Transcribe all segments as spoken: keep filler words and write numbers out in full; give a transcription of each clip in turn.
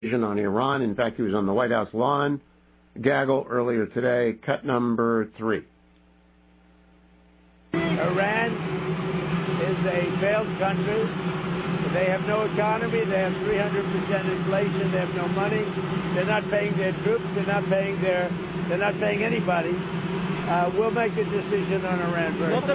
on Iran. In fact, he was on the White House lawn, gaggle earlier today. Cut number three. Iran is a failed country. They have no economy. They have three hundred percent inflation. They have no money. They're not paying their troops. They're not paying their. They're not paying anybody. Uh, we'll make a decision on Iran very soon.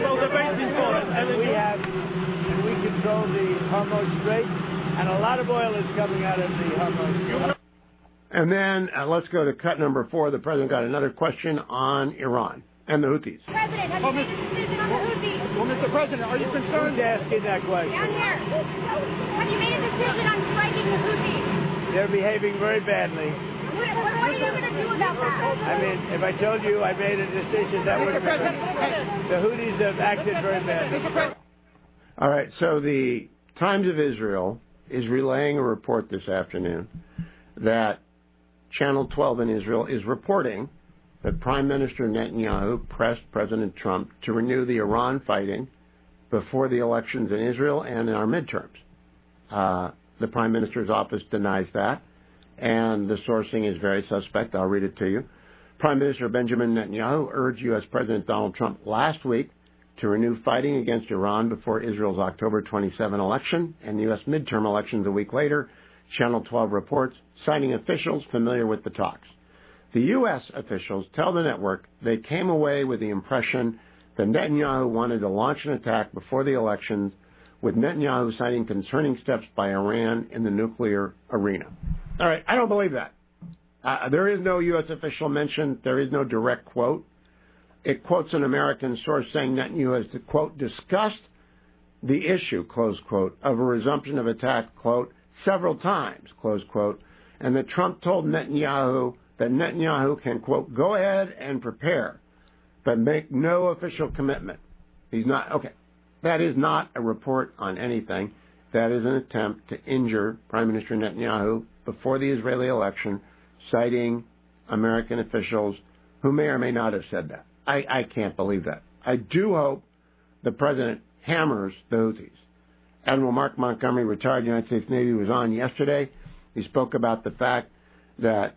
And we have, and we control the Hormuz Strait. And a lot of oil is coming out of the Hormuz. And then uh, let's go to cut number four. The president got another question on Iran and the Houthis. President, have you made a decision on the Houthis? Well, Mister President, are you concerned? Who's asking that question? Down here. Have you made a decision on striking the Houthis? They're behaving very badly. What, what are you going to do about that? I mean, if I told you I made a decision, that would have been... The Houthis have acted very badly. All right, so the Times of Israel is relaying a report this afternoon that Channel twelve in Israel is reporting that Prime Minister Netanyahu pressed President Trump to renew the Iran fighting before the elections in Israel and in our midterms. Uh, the Prime Minister's office denies that, and the sourcing is very suspect. I'll read it to you. Prime Minister Benjamin Netanyahu urged U S. President Donald Trump last week to renew fighting against Iran before Israel's October twenty-seventh election and U S midterm elections a week later, Channel twelve reports, citing officials familiar with the talks. The U S officials tell the network they came away with the impression that Netanyahu wanted to launch an attack before the elections, with Netanyahu citing concerning steps by Iran in the nuclear arena. All right, I don't believe that. Uh, there is no U S official mentioned. There is no direct quote. It quotes an American source saying Netanyahu has, quote, discussed the issue, close quote, of a resumption of attack, quote, several times, close quote, and that Trump told Netanyahu that Netanyahu can, quote, go ahead and prepare, but make no official commitment. He's not, okay, that is not a report on anything. That is an attempt to injure Prime Minister Netanyahu before the Israeli election, citing American officials who may or may not have said that. I, I can't believe that. I do hope the president hammers the Houthis. Admiral Mark Montgomery, retired United States Navy, was on yesterday. He spoke about the fact that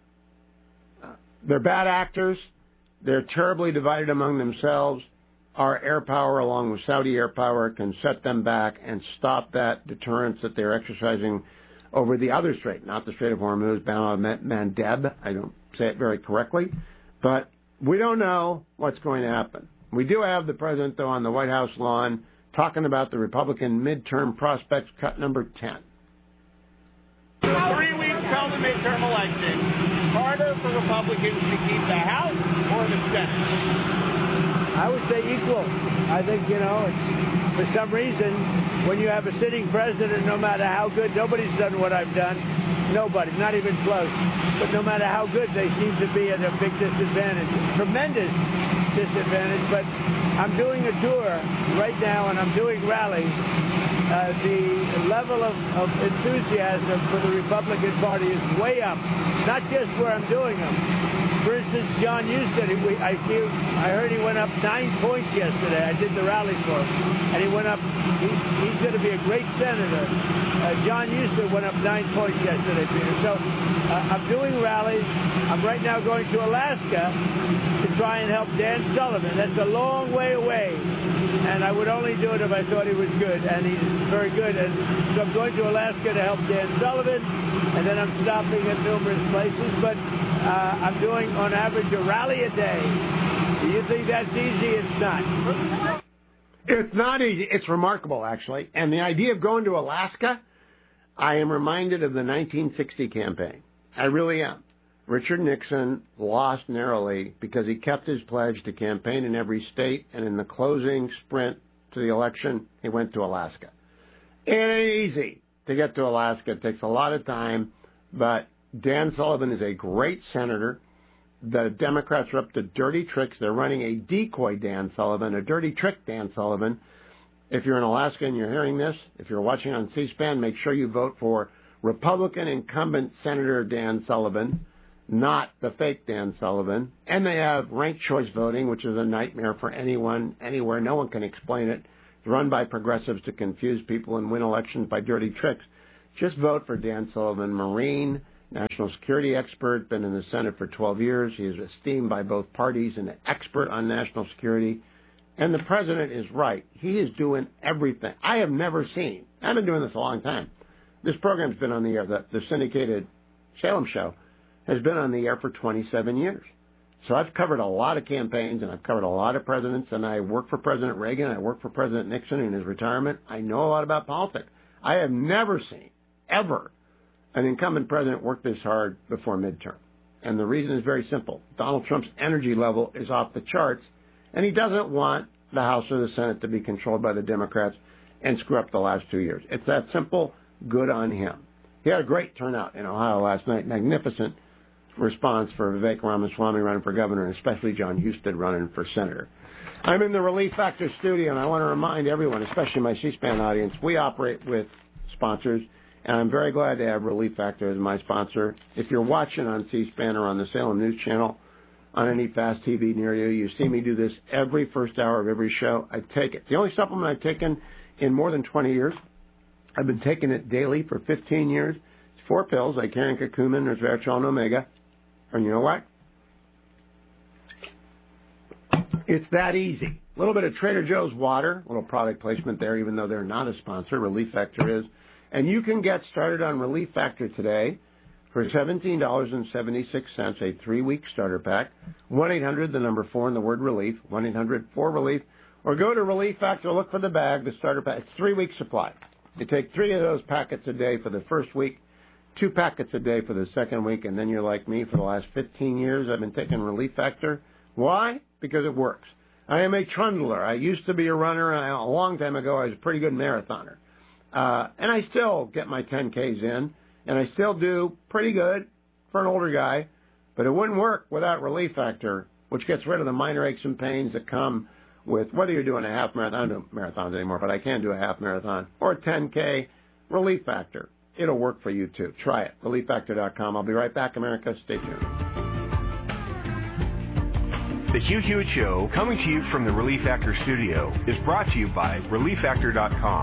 uh, they're bad actors. They're terribly divided among themselves. Our air power, along with Saudi air power, can set them back and stop that deterrence that they're exercising over the other strait, not the Strait of Hormuz, Bab al-Mandeb. I don't say it very correctly, but we don't know what's going to happen. We do have the president, though, on the White House lawn talking about the Republican midterm prospects, cut number ten. Three weeks till the midterm election. Harder for Republicans to keep the House or the Senate? I would say equal. I think, you know, it's, for some reason, when you have a sitting president, no matter how good, nobody's done what I've done. Nobody, not even close. But no matter how good, they seem to be at a big disadvantage. Tremendous disadvantage. But I'm doing a tour right now, and I'm doing rallies. Uh, the level of, of enthusiasm for the Republican Party is way up, not just where I'm doing them. For instance, John Huston, we, I, feel, I heard he went up nine points yesterday. I did the rally for him, and he went up, he, he's going to be a great senator. Uh, John Huston went up nine points yesterday, Peter. So uh, I'm doing rallies. I'm right now going to Alaska to try and help Dan Sullivan. That's a long way away, and I would only do it if I thought he was good, and he's very good. And so I'm going to Alaska to help Dan Sullivan, and then I'm stopping at numerous places. But uh, I'm doing, on average, a rally a day. Do you think that's easy? It's not. It's not easy. It's remarkable, actually. And the idea of going to Alaska, I am reminded of the nineteen sixty campaign. I really am. Richard Nixon lost narrowly because he kept his pledge to campaign in every state, and in the closing sprint to the election, he went to Alaska. It ain't easy to get to Alaska. It takes a lot of time, but Dan Sullivan is a great senator. The Democrats are up to dirty tricks. They're running a decoy Dan Sullivan, a dirty trick Dan Sullivan. If you're in Alaska and you're hearing this, if you're watching on C-SPAN, make sure you vote for Republican incumbent Senator Dan Sullivan, not the fake Dan Sullivan. And they have ranked choice voting, which is a nightmare for anyone, anywhere. No one can explain it. It's run by progressives to confuse people and win elections by dirty tricks. Just vote for Dan Sullivan, Marine, national security expert, been in the Senate for twelve years. He is esteemed by both parties and an expert on national security. And the president is right. He is doing everything. I have never seen, I've been doing this a long time. This program's been on the air, the, the syndicated Salem show has been on the air for twenty-seven years. So I've covered a lot of campaigns, and I've covered a lot of presidents, and I worked for President Reagan, I worked for President Nixon in his retirement. I know a lot about politics. I have never seen, ever, an incumbent president work this hard before midterm. And the reason is very simple. Donald Trump's energy level is off the charts, and he doesn't want the House or the Senate to be controlled by the Democrats and screw up the last two years. It's that simple. Good on him. He had a great turnout in Ohio last night. Magnificent response for Vivek Ramaswamy running for governor, and especially John Husted running for senator. I'm in the Relief Factor studio, and I want to remind everyone, especially my C-SPAN audience, we operate with sponsors, and I'm very glad to have Relief Factor as my sponsor. If you're watching on C-SPAN or on the Salem News Channel, on any fast T V near you, you see me do this every first hour of every show. I take it. The only supplement I've taken in more than twenty years, I've been taking it daily for fifteen years. It's four pills, icariin, curcumin, resveratrol, and omega. And you know what? It's that easy. A little bit of Trader Joe's water, a little product placement there, even though they're not a sponsor. Relief Factor is. And you can get started on Relief Factor today for seventeen dollars and seventy-six cents, a three-week starter pack. one eight hundred, the number four, and the word relief. one eight hundred four relief. Or go to Relief Factor, look for the bag, the starter pack. It's three-week supply. You take three of those packets a day for the first week, two packets a day for the second week, and then you're like me for the last fifteen years. I've been taking Relief Factor. Why? Because it works. I am a trundler. I used to be a runner, and a long time ago I was a pretty good marathoner. Uh, and I still get my ten Ks in, and I still do pretty good for an older guy, but it wouldn't work without Relief Factor, which gets rid of the minor aches and pains that come with whether you're doing a half marathon. I don't do marathons anymore, but I can do a half marathon or a ten K. Relief Factor. It'll work for you, too. Try it. relief factor dot com. I'll be right back, America. Stay tuned. The Hugh Hewitt Show, coming to you from the Relief Factor studio, is brought to you by relief factor dot com.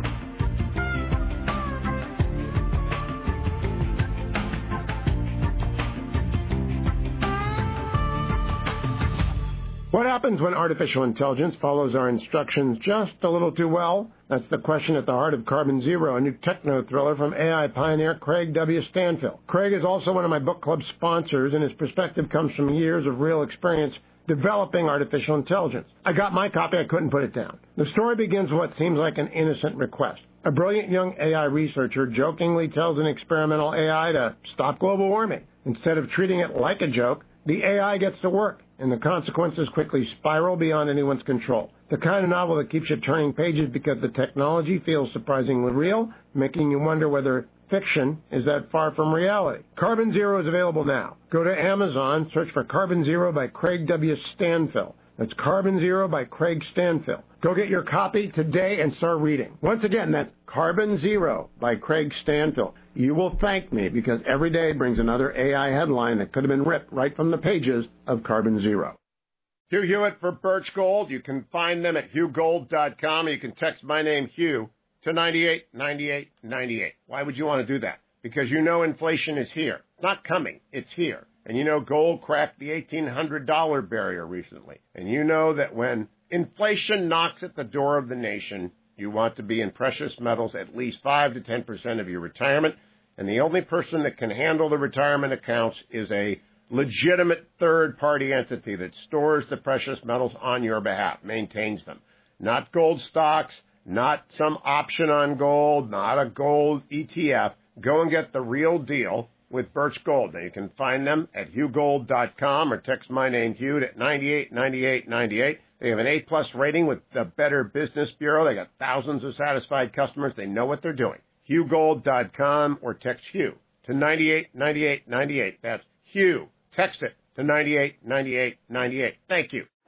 What happens when artificial intelligence follows our instructions just a little too well? That's the question at the heart of Carbon Zero, a new techno thriller from A I pioneer Craig W. Stanfill. Craig is also one of my book club sponsors, and his perspective comes from years of real experience developing artificial intelligence. I got my copy. I couldn't put it down. The story begins with what seems like an innocent request. A brilliant young A I researcher jokingly tells an experimental A I to stop global warming. Instead of treating it like a joke, the A I gets to work, and the consequences quickly spiral beyond anyone's control. The kind of novel that keeps you turning pages because the technology feels surprisingly real, making you wonder whether fiction is that far from reality. Carbon Zero is available now. Go to Amazon, search for Carbon Zero by Craig W. Stanfill. That's Carbon Zero by Craig Stanfill. Go get your copy today and start reading. Once again, that's Carbon Zero by Craig Stanfill. You will thank me because every day brings another A I headline that could have been ripped right from the pages of Carbon Zero. Hugh Hewitt for Birch Gold. You can find them at hugh gold dot com. You can text my name, Hugh, to ninety-eight ninety-eight ninety-eight. Why would you want to do that? Because you know inflation is here. It's not coming. It's here. And you know gold cracked the eighteen hundred dollars barrier recently. And you know that when inflation knocks at the door of the nation, you want to be in precious metals at least five to ten percent of your retirement. And the only person that can handle the retirement accounts is a legitimate third-party entity that stores the precious metals on your behalf, maintains them. Not gold stocks, not some option on gold, not a gold E T F. Go and get the real deal with Birch Gold. Now, you can find them at hugh gold dot com or text my name, Hugh, at ninety-eight ninety-eight ninety-eight. They have an A plus rating with the Better Business Bureau. They got thousands of satisfied customers. They know what they're doing. hugh gold dot com or text Hugh to ninety-eight ninety-eight ninety-eight. That's Hugh. Text it to ninety-eight ninety-eight ninety-eight. Thank you.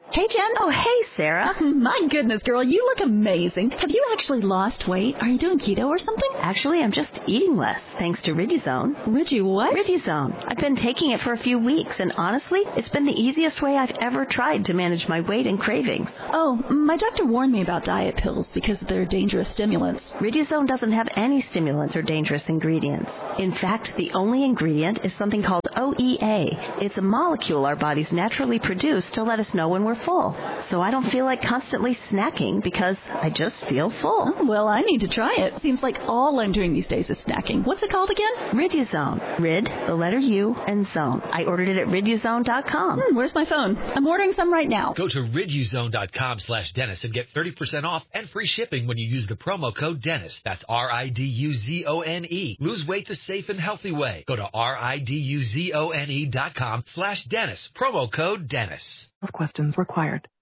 Hey, Jen. Oh, hey, Sarah. Uh, my goodness, girl, you look amazing. Have you actually lost weight? Are you doing keto or something? Actually, I'm just eating less, thanks to Riduzone. Rigi what? Riduzone. I've been taking it for a few weeks, and honestly, it's been the easiest way I've ever tried to manage my weight and cravings. Oh, my doctor warned me about diet pills because they're dangerous stimulants. Riduzone doesn't have any stimulants or dangerous ingredients. In fact, the only ingredient is something called O E A. It's a molecule our bodies naturally produce to let us know when we're full. So I don't feel like constantly snacking because I just feel full. Oh, well, I need to try it. Seems like all I'm doing these days is snacking. What's it called again? Riduzone. Rid, the letter U, and zone. I ordered it at riduzone dot com. Hmm, where's my phone? I'm ordering some right now. Go to riduzone dot com slash Dennis and get thirty percent off and free shipping when you use the promo code Dennis. That's R I D U Z O N E. Lose weight the safe and healthy way. Go to R I D U Z O N E dot com slash Dennis. Promo code Dennis. Of questions required.